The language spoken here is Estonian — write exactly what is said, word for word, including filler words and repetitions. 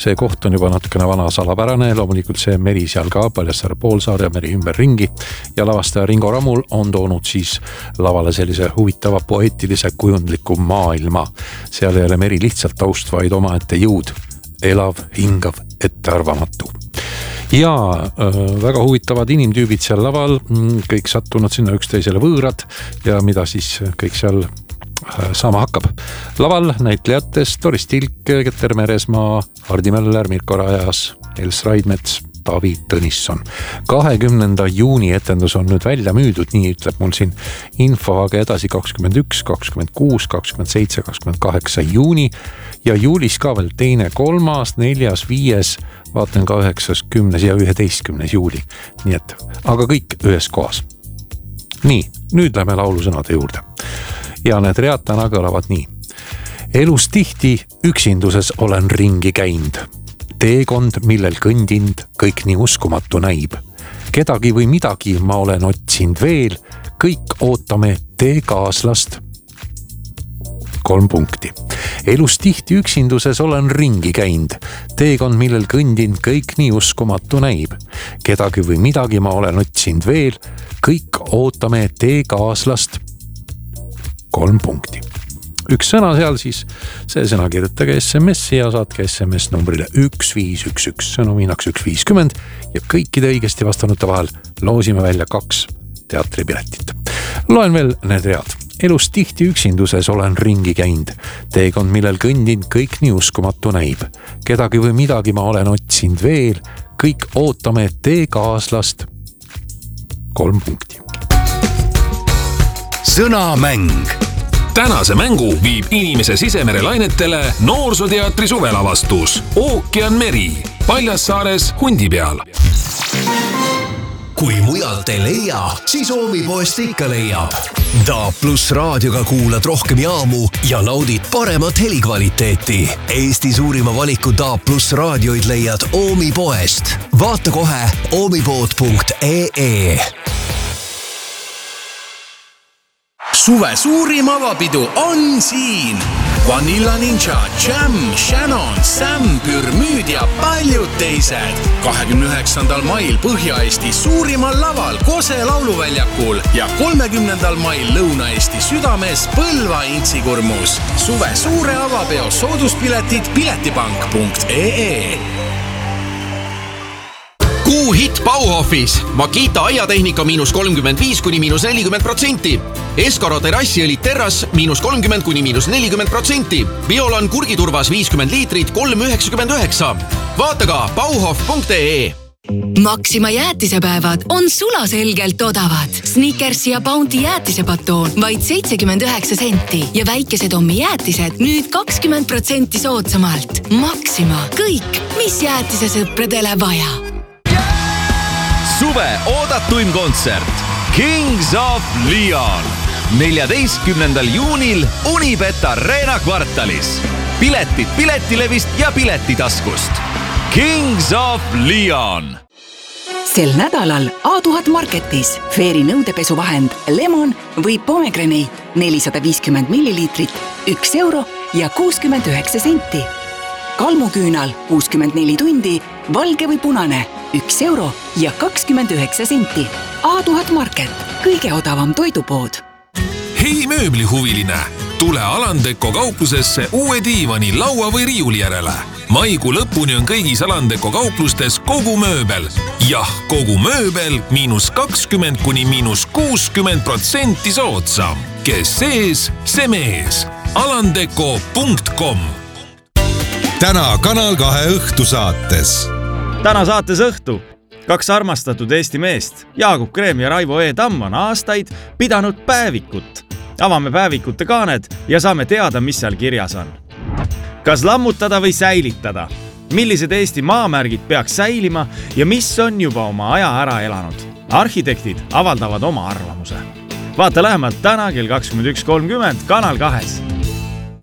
see koht on juba natukene vana salapärane, loomulikult see meri seal ka, Paljassaare poolsaar ja meri ümberringi ja lavastaja Ringo Ramul on toonud siis lavale sellise huvitava poeetilise kujundliku maailma. Seal ei ole meri lihtsalt taust, vaid omaette jõud, elav, hingav, ettearvamatu. Ja äh, väga huvitavad inimtüübid seal laval, kõik sattunud sinna üksteisele võõrad ja mida siis kõik seal äh, saama hakkab. Laval näitlejates Doris Tilk, Keter Meresmaa, Hardi Möller, Mirko Rajas, Els Raidmets, Taavi Tõnisson. kahekümnenda juuni etendus on nüüd välja müüdud, nii ütleb mul siin info, aga edasi kakskümmend üks, kakskümmend kuus, kakskümmend seitse, kakskümmend kaheksa juuni ja juulis ka veel teine, kolmas, neljas, viies, vaatan ka üheksas, kümnes ja üheteistkümnes juuli. Nii et, aga kõik ühes kohas. Nii, nüüd lähme laulusõnade juurde. Ja need read täna kõlavad nii. Elus tihti üksinduses olen ringi käind. Teekond, millel kõndind, kõik nii uskumatu näib. Kedagi või midagi ma olen otsinud veel, kõik ootame tee kaaslast. Kolm punkti. Elus tihti üksinduses olen ringi käind. Teekond, millel kõndind, kõik nii uskumatu näib. Kedagi või midagi ma olen otsinud veel, kõik ootame tee kaaslast. Kolm punkti. Üks sõna seal siis, see sõna kirjutage S M S ja saatke S M S numbrile üks viis üks üks, sõnuminaks üks viiskümmend ja kõikide õigesti vastanute vahel loosime välja kaks teatripiletit. Loen veel need read. Elus tihti üksinduses olen ringi käind. Teekond, millel kõndind, kõik nii uskumatu näib. Kedagi või midagi ma olen otsinud veel, kõik ootame tee kaaslast. Kolm punkti. Sõnamäng. Tänase mängu viib inimese sisemere lainetele Noorsooteatri suvelavastus Ookean meri Paljassaares Hundi peal. Kui mujalt ei leia, siis Oomipoest ikka leiab. Da Plus raadioga kuulad rohkem jaamu ja naudid paremat helikvaliteeti. Eesti suurima valiku Da Plus raadioid leiad Oomipoest. Vaata kohe oomipood punkt ee. Suve suurim avapidu on siin. Vanilla Ninja, Jam, Shannon, Sam, Pürmüüd ja paljud teised. kahekümne üheksandal mail Põhja-Eesti suurimal laval Kose lauluväljakul ja kolmekümnendal mail Lõuna-Eesti südames Põlva Intsikurmus. Suve suure avapeo sooduspiletid piletipank punkt ee. Kuu hit Bauhofis. Makita aiatehnika miinus kolmkümmend viis kuni miinus nelikümmend protsenti. Eskaro terrassiõlit terras miinus kolmkümmend kuni miinus nelikümmend protsenti. Biolan kurgiturvas viiskümmend liitrit kolm üheksakümmend üheksa. Vaata ka bauhof punkt ee. Maxima jäätisepäevad on sulaselgelt odavad. Snickers ja Bounty jäätisepatoon vaid seitsekümmend üheksa senti ja väikesed ommi jäätised nüüd kakskümmend protsenti soodsamalt. Maxima. Kõik, mis jäätise sõpradele vaja. Suve oodatuim kontsert Kings of Leon neljateistkümnendal juunil Unibet Arena kvartalis. Piletid Piletilevist ja Piletitaskust. Kings of Leon. Sel nädalal A tuhat Marketis Fairy nõudepesuvahend Lemon või Pomegranate nelisada viiskümmend milliliitrit, üks euro ja kuuskümmend üheksa senti. Kalmuküünal kuuskümmend neli tundi, valge või punane, üks euro ja kakskümmend üheksa senti. A tuhat Market, kõige odavam toidupood. Hei mööblihuviline, tule Alandeko kauplusesse uue diivani, laua või riiuli järele. Maikuu lõpuni on kõigis Alandeko kauplustes kogu mööbel. Jah, kogu mööbel miinus kakskümmend kuni miinus kuuskümmend protsenti soodsam. Kes sees, see mees. alandeko punkt com. Täna Kanal kahe õhtusaates. Täna saates õhtu. Kaks armastatud Eesti meest, Jaagup Kreem ja Raivo E. Tamm on aastaid pidanud päevikut. Avame päevikute kaaned ja saame teada, mis seal kirjas on. Kas lammutada või säilitada? Millised Eesti maamärgid peaks säilima ja mis on juba oma aja ära elanud? Arhitektid avaldavad oma arvamuse. Vaata lähemalt täna kell kakskümmend üks kolmkümmend Kanal kahes.